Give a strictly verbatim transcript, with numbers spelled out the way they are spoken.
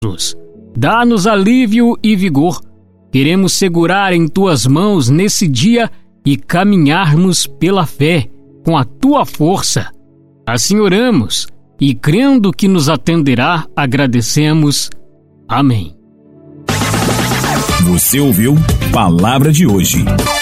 Jesus. Dá-nos alívio e vigor. Queremos segurar em tuas mãos nesse dia e caminharmos pela fé, com a tua força. Assim oramos e, crendo que nos atenderá, agradecemos. Amém. Você ouviu Palavra de Hoje.